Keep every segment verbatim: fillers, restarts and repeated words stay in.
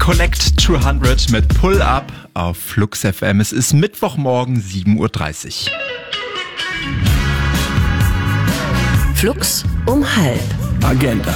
Collect zweihundert mit Pull Up auf Flux F M. Es ist Mittwochmorgen, sieben Uhr dreißig. Flux um halb. Agenda.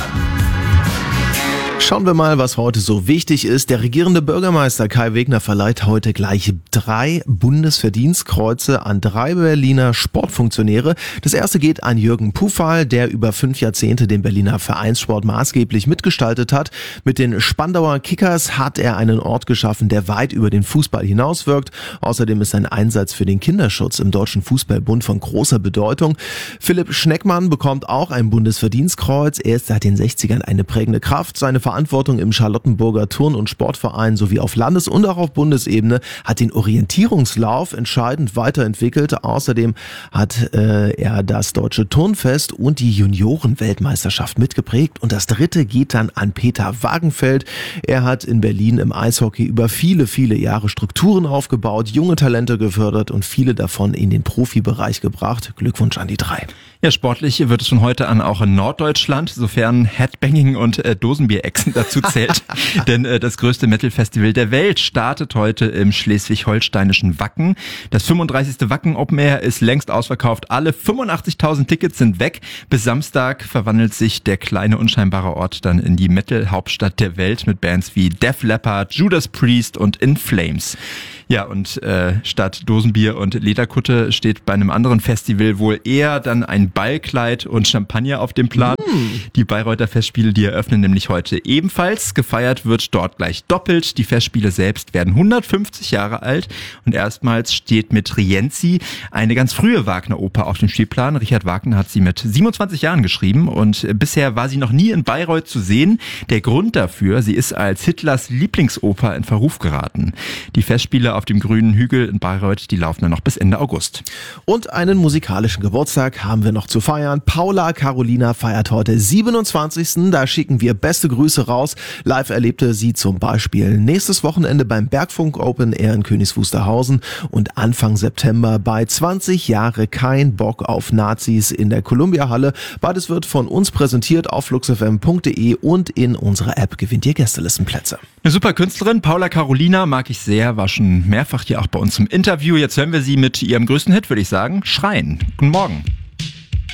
Schauen wir mal, was heute so wichtig ist. Der regierende Bürgermeister Kai Wegner verleiht heute gleich drei Bundesverdienstkreuze an drei Berliner Sportfunktionäre. Das erste geht an Jürgen Pufal, der über fünf Jahrzehnte den Berliner Vereinssport maßgeblich mitgestaltet hat. Mit den Spandauer Kickers hat er einen Ort geschaffen, der weit über den Fußball hinauswirkt. Außerdem ist sein Einsatz für den Kinderschutz im Deutschen Fußballbund von großer Bedeutung. Philipp Schneckmann bekommt auch ein Bundesverdienstkreuz. Er ist seit den sechzigern eine prägende Kraft. Seine Verantwortung im Charlottenburger Turn- und Sportverein sowie auf Landes- und auch auf Bundesebene hat den Orientierungslauf entscheidend weiterentwickelt. Außerdem hat äh, er das Deutsche Turnfest und die Juniorenweltmeisterschaft mitgeprägt. Und das dritte geht dann an Peter Wagenfeld. Er hat in Berlin im Eishockey über viele, viele Jahre Strukturen aufgebaut, junge Talente gefördert und viele davon in den Profibereich gebracht. Glückwunsch an die drei. Ja, sportlich wird es von heute an auch in Norddeutschland, sofern Headbanging und äh, Dosenbier-Echsen dazu zählt. Denn äh, das größte Metal-Festival der Welt startet heute im schleswig-holsteinischen Wacken. Das fünfunddreißigste Wacken Open Air ist längst ausverkauft. Alle fünfundachtzigtausend Tickets sind weg. Bis Samstag verwandelt sich der kleine, unscheinbare Ort dann in die Metal-Hauptstadt der Welt mit Bands wie Def Leppard, Judas Priest und In Flames. Ja, und äh, statt Dosenbier und Lederkutte steht bei einem anderen Festival wohl eher dann ein Ballkleid und Champagner auf dem Plan. Mm. Die Bayreuther Festspiele, die eröffnen nämlich heute ebenfalls. Gefeiert wird dort gleich doppelt. Die Festspiele selbst werden hundertfünfzig Jahre alt und erstmals steht mit Rienzi eine ganz frühe Wagner-Oper auf dem Spielplan. Richard Wagner hat sie mit siebenundzwanzig Jahren geschrieben und bisher war sie noch nie in Bayreuth zu sehen. Der Grund dafür, sie ist als Hitlers Lieblingsoper in Verruf geraten. Die Festspiele auf dem grünen Hügel in Bayreuth, die laufen dann noch bis Ende August. Und einen musikalischen Geburtstag haben wir noch zu feiern. Paula Carolina feiert heute siebenundzwanzigsten Da schicken wir beste Grüße raus. Live erlebte sie zum Beispiel nächstes Wochenende beim Bergfunk Open Air in Königs Wusterhausen und Anfang September bei zwanzig Jahre kein Bock auf Nazis in der Columbia-Halle. Beides wird von uns präsentiert auf fluxfm punkt de und in unserer App gewinnt ihr Gästelistenplätze. Eine super Künstlerin, Paula Carolina, mag ich sehr, war schon mehrfach hier auch bei uns im Interview. Jetzt hören wir sie mit ihrem größten Hit, würde ich sagen, Schreien. Guten Morgen.